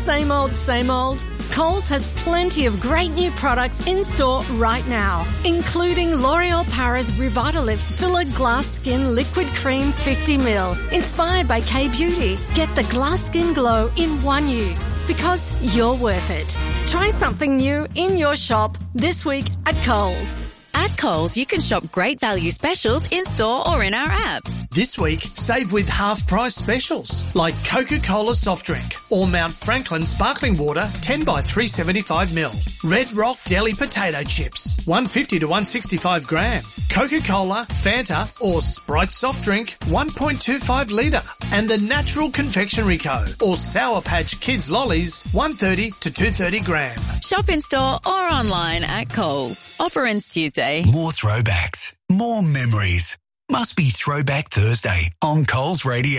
same old, same old? Coles has plenty of great new products in store right now, including L'Oreal Paris Revitalift Filler Glass Skin Liquid Cream 50ml, inspired by K-Beauty. Get the glass skin glow in one use, because you're worth it. Try something new in your shop this week at Coles. At Coles, you can shop great value specials in-store or in our app. This week, save with half-price specials like Coca-Cola soft drink or Mount Franklin sparkling water 10 by 375ml. Red Rock deli potato chips 150 to 165 gram. Coca-Cola, Fanta or Sprite soft drink 1.25 litre. And the Natural Confectionery Co. or Sour Patch Kids lollies 130 to 230 gram. Shop in-store or online at Coles. Offer ends Tuesday. More throwbacks, more memories. Must be Throwback Thursday on Coles Radio.